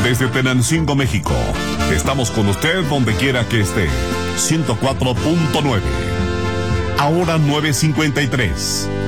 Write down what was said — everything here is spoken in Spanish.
desde Tenancingo, México. Estamos con usted donde quiera que esté. 104.9. Ahora 9:53.